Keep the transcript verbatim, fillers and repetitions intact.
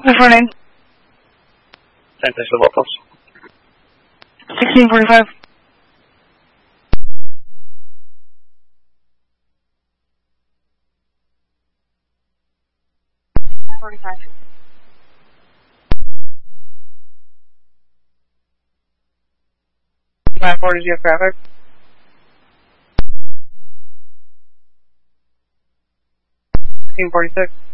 Front end. ten six to vocals. sixteen forty-five. forty-five. nine four, did you have traffic? sixteen forty-six.